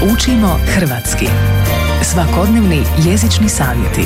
Učimo hrvatski. Svakodnevni jezični savjeti.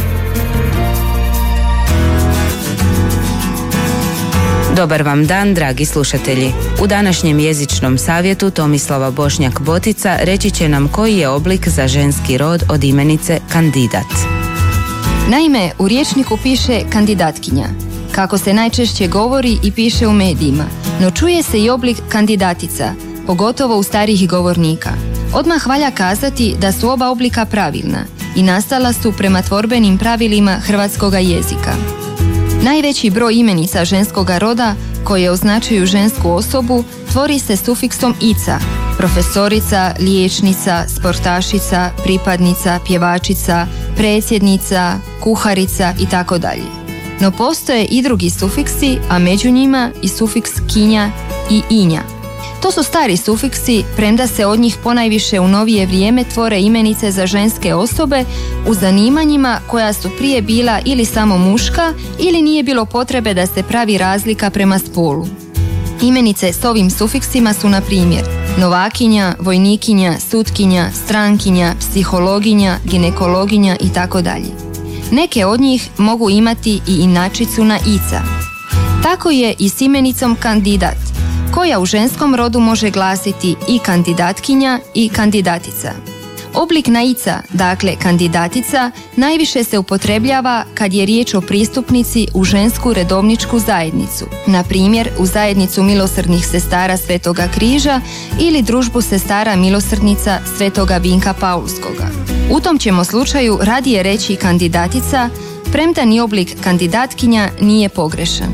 Dobar vam dan, dragi slušatelji. U današnjem jezičnom savjetu Tomislava Bošnjak-Botica reći će nam koji je oblik za ženski rod od imenice kandidat. Naime, u rječniku piše kandidatkinja, kako se najčešće govori i piše u medijima, no čuje se i oblik kandidatica, pogotovo u starijih govornika. Odmah valja kazati da su oba oblika pravilna i nastala su prema tvorbenim pravilima hrvatskoga jezika. Najveći broj imenica ženskoga roda koje označuju žensku osobu tvori se sufiksom ica, profesorica, liječnica, sportašica, pripadnica, pjevačica, predsjednica, kuharica itd. No postoje i drugi sufiksi, a među njima i sufiks kinja i inja. To su stari sufiksi, premda se od njih ponajviše u novije vrijeme tvore imenice za ženske osobe u zanimanjima koja su prije bila ili samo muška ili nije bilo potrebe da se pravi razlika prema spolu. Imenice s ovim sufiksima su na primjer novakinja, vojnikinja, sutkinja, strankinja, psihologinja, ginekologinja itd. Neke od njih mogu imati i inačicu na ica. Tako je i s imenicom kandidat, koja u ženskom rodu može glasiti i kandidatkinja i kandidatica. Oblik na ica, dakle kandidatica, najviše se upotrebljava kad je riječ o pristupnici u žensku redovničku zajednicu, na primjer u zajednicu milosrdnih sestara Svetoga križa ili družbu sestara milosrdnica Svetoga Vinka Paulskoga. U tom ćemo slučaju radije reći kandidatica, premda ni oblik kandidatkinja nije pogrešan.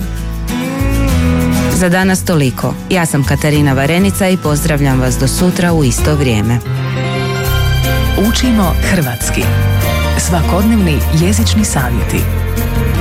Za danas toliko. Ja sam Katarina Varenica i pozdravljam vas do sutra u isto vrijeme. Učimo hrvatski. Svakodnevni jezični savjeti.